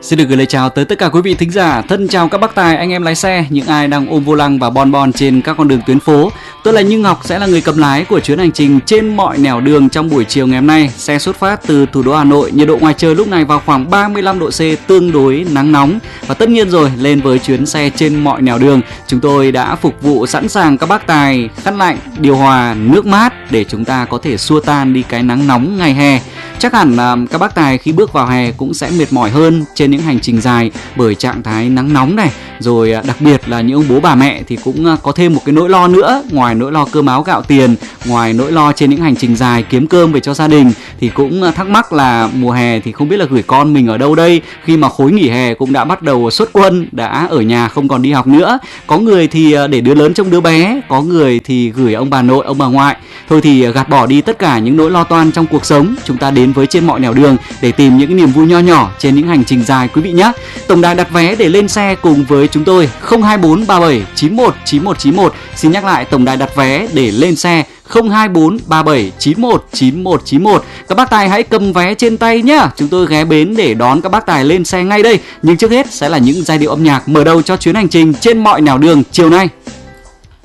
Xin được gửi lời chào tới tất cả quý vị thính giả. Thân chào các bác tài, anh em lái xe, những ai đang ôm vô lăng và bon bon trên các con đường tuyến phố. Tôi là Như Ngọc, sẽ là người cầm lái của chuyến hành trình trên mọi nẻo đường trong buổi chiều ngày hôm nay. Xe xuất phát từ thủ đô Hà Nội, nhiệt độ ngoài trời lúc này vào khoảng 35 độ C, tương đối nắng nóng. Và tất nhiên rồi, lên với chuyến xe trên mọi nẻo đường, chúng tôi đã phục vụ sẵn sàng các bác tài khăn lạnh, điều hòa, nước mát để chúng ta có thể xua tan đi cái nắng nóng ngày hè. Chắc hẳn các bác tài khi bước vào hè cũng sẽ mệt mỏi hơn trên những hành trình dài bởi trạng thái nắng nóng này. Rồi đặc biệt là những ông bố bà mẹ thì cũng có thêm một cái nỗi lo nữa. Ngoài nỗi lo cơm áo gạo tiền, ngoài nỗi lo trên những hành trình dài kiếm cơm về cho gia đình, thì cũng thắc mắc là mùa hè thì không biết là gửi con mình ở đâu đây, khi mà khối nghỉ hè cũng đã bắt đầu xuất quân, đã ở nhà không còn đi học nữa. Có người thì để đứa lớn trông đứa bé, có người thì gửi ông bà nội, ông bà ngoại. Thôi thì gạt bỏ đi tất cả những nỗi lo toan trong cuộc sống, chúng ta đến với trên mọi nẻo đường để tìm những niềm vui nho nhỏ trên những hành trình dài quý vị nhé. Tổng đài đặt vé để lên xe cùng với chúng tôi 024 37 91 91 91. Xin nhắc lại, tổng đài đặt vé để lên xe 024 37 91 91 91. Các bác tài hãy cầm vé trên tay nhé. Chúng tôi ghé bến để đón các bác tài lên xe ngay đây. Nhưng trước hết sẽ là những giai điệu âm nhạc mở đầu cho chuyến hành trình trên mọi nẻo đường chiều nay.